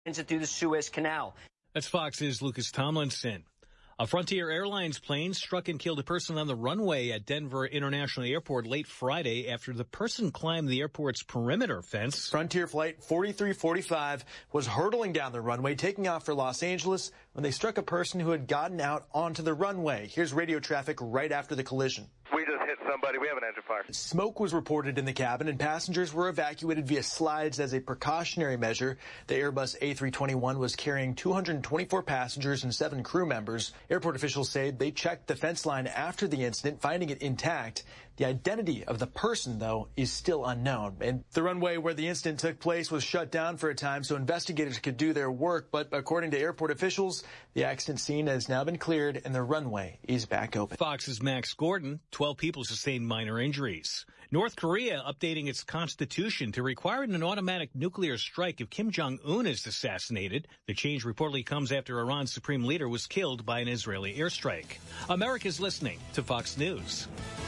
it through the Suez Canal. That's Fox's Lucas Tomlinson. A Frontier Airlines plane struck and killed a person on the runway at Denver International Airport late Friday after the person climbed the airport's perimeter fence. Frontier Flight 4345 was hurtling down the runway, taking off for Los Angeles when they struck a person who had gotten out onto the runway. Here's radio traffic right after the collision. We just hit somebody. We have an engine fire. Smoke was reported in the cabin, and passengers were evacuated via slides as a precautionary measure. The Airbus A321 was carrying 224 passengers and 7 crew members. Airport officials say they checked the fence line after the incident, finding it intact. The identity of the person, though, is still unknown. And the runway where the incident took place was shut down for a time so investigators could do their work. But according to airport officials, the accident scene has now been cleared and the runway is back open. Fox's Max Gordon. 12 people sustained minor injuries. North Korea updating its constitution to require an automatic nuclear strike if Kim Jong-un is assassinated. The change reportedly comes after Iran's supreme leader was killed by an Israeli airstrike. America's listening to Fox News.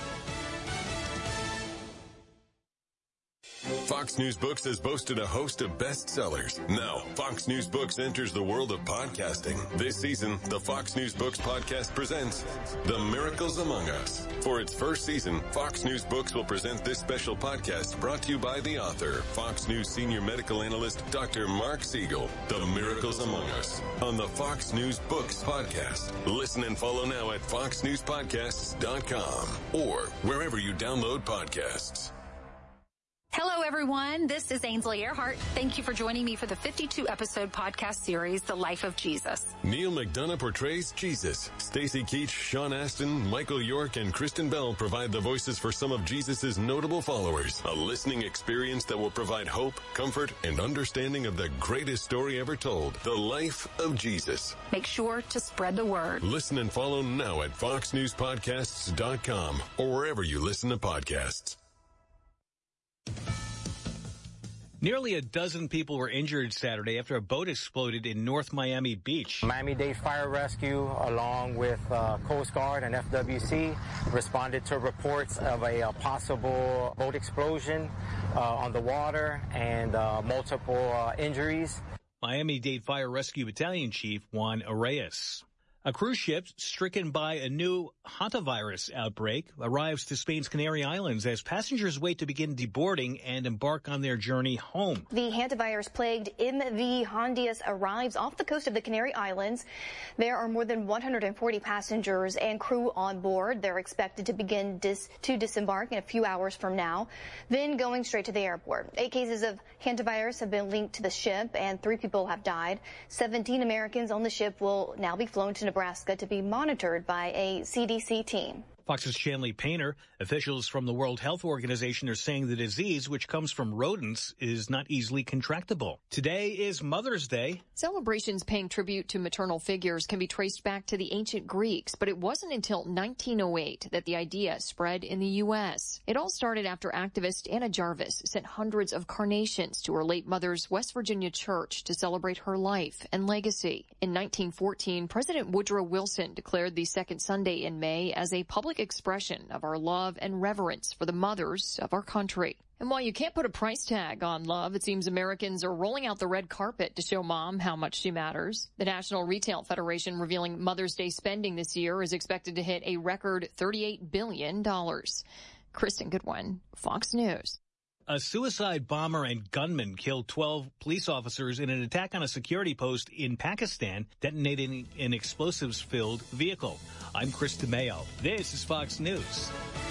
Fox News Books has boasted a host of bestsellers. Now, Fox News Books enters the world of podcasting. This season, the Fox News Books podcast presents The Miracles Among Us. For its first season, Fox News Books will present this special podcast brought to you by the author, Fox News senior medical analyst, Dr. Mark Siegel. The Miracles Among Us on the Fox News Books podcast. Listen and follow now at foxnewspodcasts.com or wherever you download podcasts. Hello, everyone. This is Ainsley Earhart. Thank you for joining me for the 52-episode podcast series, The Life of Jesus. Neil McDonough portrays Jesus. Stacey Keach, Sean Astin, Michael York, and Kristen Bell provide the voices for some of Jesus' notable followers. A listening experience that will provide hope, comfort, and understanding of the greatest story ever told, The Life of Jesus. Make sure to spread the word. Listen and follow now at foxnewspodcasts.com or wherever you listen to podcasts. Nearly a dozen people were injured Saturday after a boat exploded in North Miami Beach. Miami-Dade Fire Rescue, along with Coast Guard and FWC, responded to reports of a possible boat explosion on the water and multiple injuries. Miami-Dade Fire Rescue Battalion Chief Juan Arrayas. A cruise ship stricken by a new hantavirus outbreak arrives to Spain's Canary Islands as passengers wait to begin deboarding and embark on their journey home. The hantavirus-plagued MV Hondias arrives off the coast of the Canary Islands. There are more than 140 passengers and crew on board. They're expected to begin to disembark in a few hours from now, then going straight to the airport. 8 cases of hantavirus have been linked to the ship, and 3 people have died. 17 Americans on the ship will now be flown to Nebraska to be monitored by a CDC team. Fox's Shanley Painter. Officials from the World Health Organization are saying the disease, which comes from rodents, is not easily contractable. Today is Mother's Day. Celebrations paying tribute to maternal figures can be traced back to the ancient Greeks, but it wasn't until 1908 that the idea spread in the U.S. It all started after activist Anna Jarvis sent hundreds of carnations to her late mother's West Virginia church to celebrate her life and legacy. In 1914, President Woodrow Wilson declared the second Sunday in May as a public expression of our love and reverence for the mothers of our country. And while you can't put a price tag on love, it seems Americans are rolling out the red carpet to show mom how much she matters. The National Retail Federation revealing Mother's Day spending this year is expected to hit a record $38 billion. Kristen Goodwin, Fox News. A suicide bomber and gunman killed 12 police officers in an attack on a security post in Pakistan, detonating an explosives-filled vehicle. I'm Chris DeMayo. This is Fox News.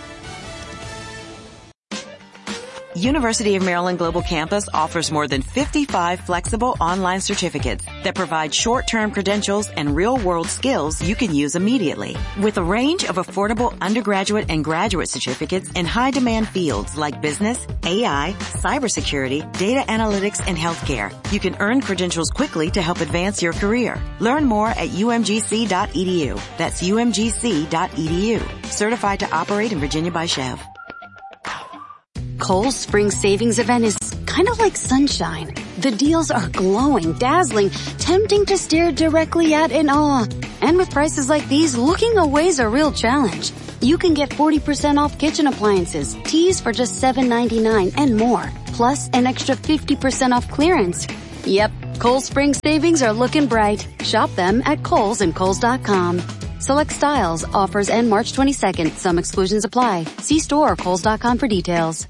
University of Maryland Global Campus offers more than 55 flexible online certificates that provide short-term credentials and real-world skills you can use immediately. With a range of affordable undergraduate and graduate certificates in high-demand fields like business, AI, cybersecurity, data analytics, and healthcare, you can earn credentials quickly to help advance your career. Learn more at umgc.edu. That's umgc.edu. Certified to operate in Virginia by Chev. Kohl's Spring Savings Event is kind of like sunshine. The deals are glowing, dazzling, tempting to stare directly at in awe. And with prices like these, looking away's a real challenge. You can get 40% off kitchen appliances, teas for just $7.99 and more. Plus an extra 50% off clearance. Yep, Kohl's spring savings are looking bright. Shop them at Kohl's and Kohl's.com. Select styles, offers end March 22nd. Some exclusions apply. See store or Kohl's.com for details.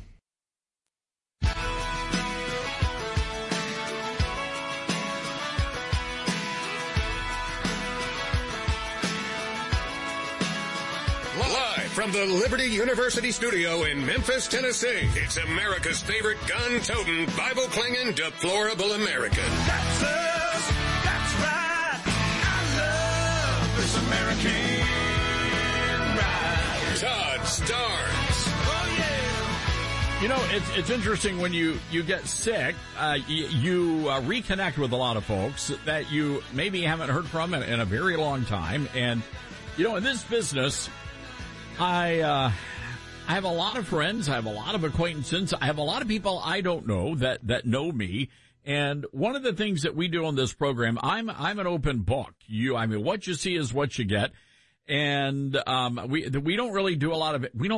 From the Liberty University studio in Memphis, Tennessee, it's America's favorite gun-toting, Bible-clinging, deplorable American. That's us. That's right. I love this American ride. Todd Starnes. Oh, yeah. You know, it's interesting when you get sick, you reconnect with a lot of folks that you maybe haven't heard from in a very long time. And, you know, in this business, I have a lot of friends. I have a lot of acquaintances. I have a lot of people I don't know that know me. And one of the things that we do on this program, I'm an open book. What you see is what you get. And, we don't really do a lot of it. We're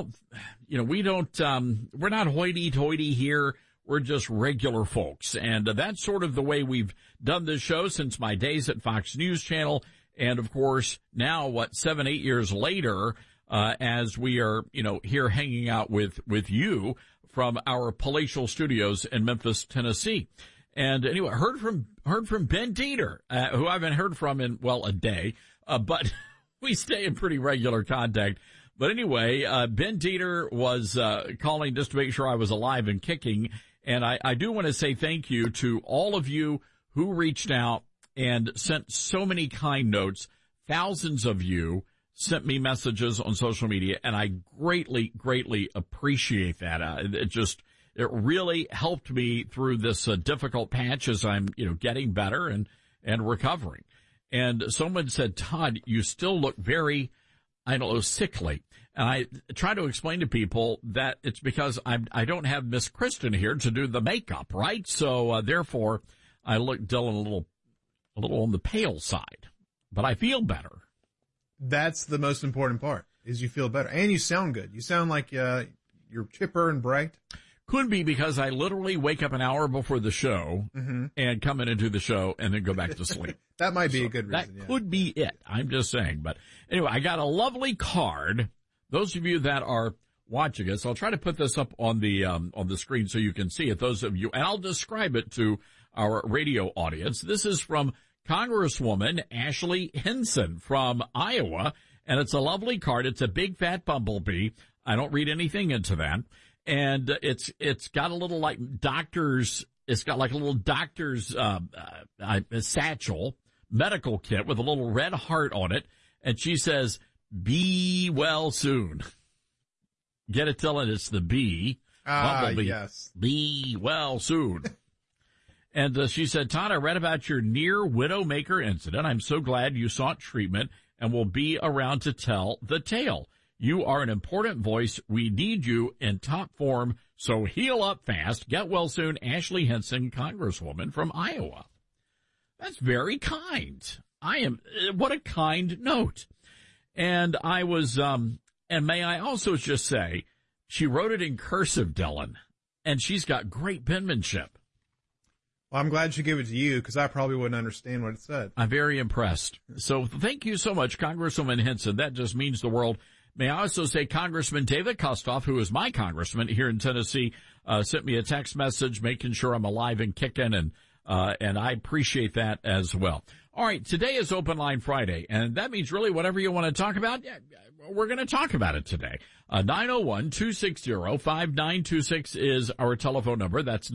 not hoity-toity here. We're just regular folks. And that's sort of the way we've done this show since my days at Fox News Channel. And of course, now 7-8 years later, as we are, here hanging out with you from our palatial studios in Memphis, Tennessee. And anyway, heard from Ben Dieter, who I haven't heard from in, a day, but we stay in pretty regular contact. But anyway, Ben Dieter was, calling just to make sure I was alive and kicking. And I do want to say thank you to all of you who reached out and sent so many kind notes. Thousands of you sent me messages on social media, and I greatly, greatly appreciate that. It really helped me through this difficult patch as I'm, getting better and recovering. And someone said, Todd, you still look very, sickly. And I try to explain to people that it's because I don't have Miss Kristen here to do the makeup, right? So, therefore, I look, Dylan, a little on the pale side, but I feel better. That's the most important part, is you feel better. And you sound good. You sound like you're chipper and bright. Could be because I literally wake up an hour before the show and come in and do the show and then go back to sleep. That might be a good reason. That could be it. I'm just saying. But anyway, I got a lovely card. Those of you that are watching us, I'll try to put this up on the screen so you can see it. Those of you, and I'll describe it to our radio audience. This is from Congresswoman Ashley Hinson from Iowa, and it's a lovely card. It's a big fat bumblebee. I don't read anything into that. And it's got a little it's got like a little doctor's, satchel, medical kit with a little red heart on it. And she says, be well soon. Get it, Dylan? It's the bee. Bumblebee. Yes. Be well soon. And she said, Todd, I read about your near Widowmaker incident. I'm so glad you sought treatment and will be around to tell the tale. You are an important voice. We need you in top form, so heal up fast. Get well soon. Ashley Hinson, Congresswoman from Iowa. That's very kind. What a kind note. And I was, and may I also just say, she wrote it in cursive, Dylan, and she's got great penmanship. Well, I'm glad she gave it to you because I probably wouldn't understand what it said. I'm very impressed. So thank you so much, Congresswoman Hinson. That just means the world. May I also say Congressman David Kustoff, who is my congressman here in Tennessee, sent me a text message making sure I'm alive and kicking, and I appreciate that as well. All right, today is Open Line Friday, and that means really whatever you want to talk about, we're going to talk about it today. 901-260-5926 is our telephone number. That's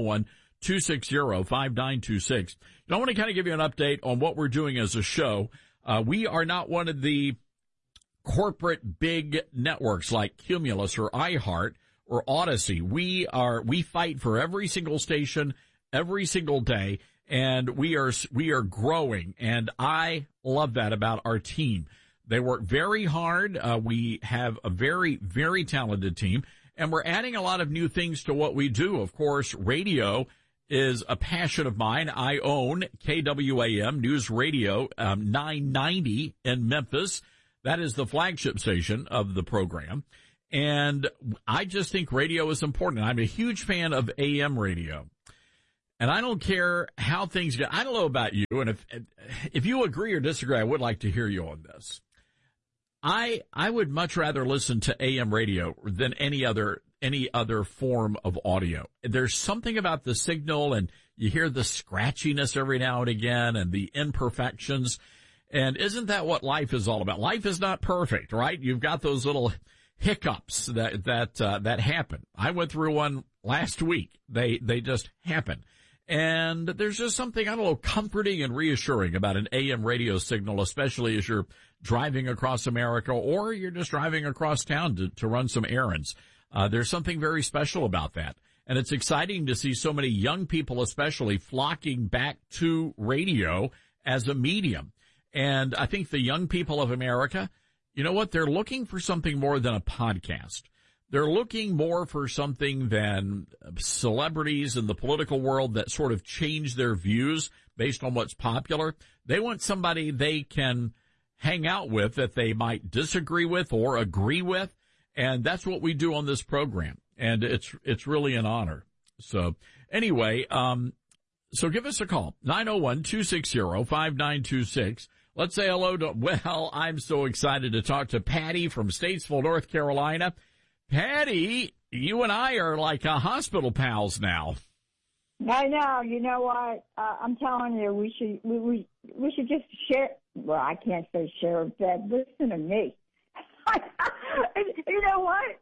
901-260-5926. I want to kind of give you an update on what we're doing as a show. We are not one of the corporate big networks like Cumulus or iHeart or Odyssey. We fight for every single station every single day, and we are growing, and I love that about our team. They work very hard. We have a very, very talented team, and we're adding a lot of new things to what we do. Of course, radio is a passion of mine. I own KWAM News Radio 990 in Memphis. That is the flagship station of the program. And I just think radio is important. I'm a huge fan of AM radio. And I don't care how things go. I don't know about you, and if you agree or disagree, I would like to hear you on this. I would much rather listen to AM radio than any other form of audio. There's something about the signal, and you hear the scratchiness every now and again and the imperfections. And isn't that what life is all about? Life is not perfect, right? You've got those little hiccups that happen. I went through one last week. They just happen. And there's just something, I don't know, comforting and reassuring about an AM radio signal, especially as you're driving across America or you're just driving across town to run some errands. There's something very special about that. And it's exciting to see so many young people especially flocking back to radio as a medium. And I think the young people of America, you know what? They're looking for something more than a podcast. They're looking more for something than celebrities in the political world that sort of change their views based on what's popular. They want somebody they can hang out with that they might disagree with or agree with. And that's what we do on this program. And it's really an honor. So anyway, so give us a call, 901-260-5926. Let's say hello to, well, I'm so excited to talk to Patty from Statesville, North Carolina. Patty, you and I are like hospital pals now. I know. You know what? I'm telling you, we should just share. Well, I can't say share a bed. Listen to me. You know what?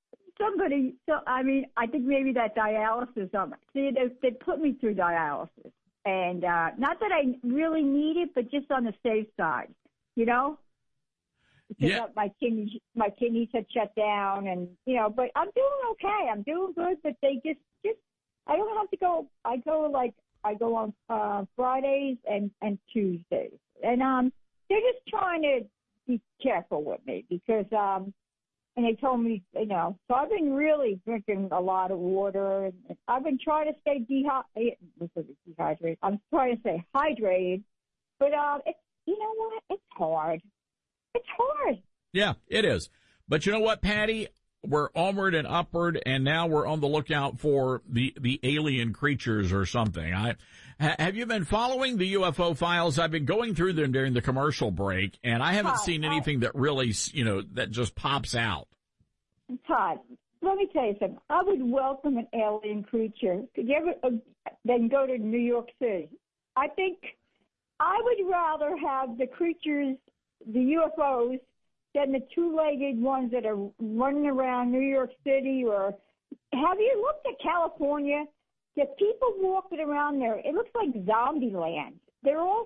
I think maybe that dialysis. See, they put me through dialysis, and not that I really need it, but just on the safe side, you know. Because my kidneys had shut down, and but I'm doing okay. I'm doing good, but they just I don't have to go. I go on Fridays and Tuesdays, and they're just trying to be careful with me because and they told me so I've been really drinking a lot of water, and I've been trying to stay dehydrated. I'm trying to stay hydrated, but it's you know what? It's hard. It's hard. Yeah, it is. But you know what, Patty? We're onward and upward, and now we're on the lookout for the alien creatures or something. Have you been following the UFO files? I've been going through them during the commercial break, and I haven't seen anything that really, that just pops out. Todd, let me tell you something. I would welcome an alien creature than go to New York City. I think I would rather have the creatures, the UFOs, than the two-legged ones that are running around New York City. Or have you looked at California? The people walking around there, it looks like zombie land. They're all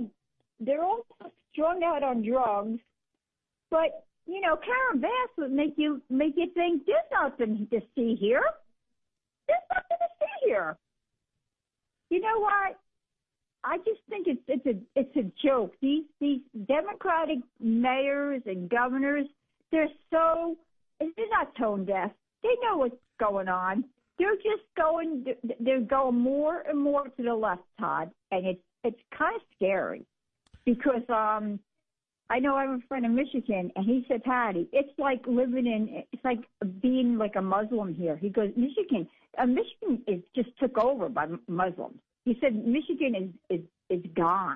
strung out on drugs. But Karen Bass would make you think there's nothing to see here. There's nothing to see here. You know what? I just think it's a joke. These Democratic mayors and governors, they're not tone deaf. They know what's going on. They're going more and more to the left, Todd, and it's kind of scary because I know I have a friend in Michigan, and he said, Patty, it's like being like a Muslim here. He goes, Michigan is just took over by Muslims. He said Michigan is gone.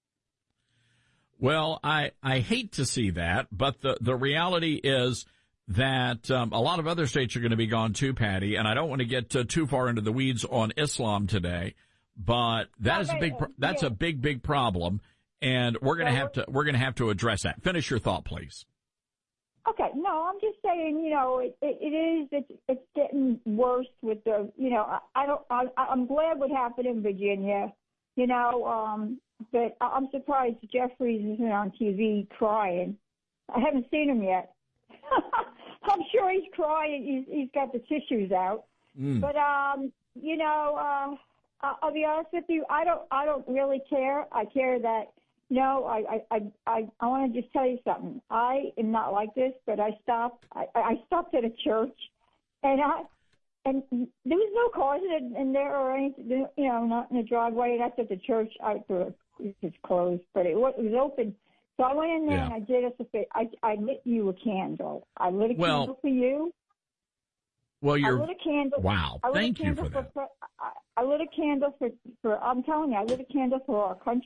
Well, I hate to see that, but the reality is that a lot of other states are going to be gone too, Patty, and I don't want to get too far into the weeds on Islam today, but that's a big problem, and we're going to have to address that. Finish your thought, please. Okay, no, I'm just saying, it's getting worse with the, I'm glad what happened in Virginia, but I'm surprised Jeffries isn't on TV crying. I haven't seen him yet. I'm sure he's crying. He's got the tissues out. But, I'll be honest with you. I don't really care. I care that, I want to just tell you something. I am not like this, but I stopped at a church, and there was no cars in there or anything, not in the driveway. That's at the church. It's closed, but it was open. So I went in there and I did us a favor. I lit you a candle. I lit a candle for you. Well, I lit a candle. Wow. Thank you for that. I lit a candle for, I'm telling you, I lit a candle for our country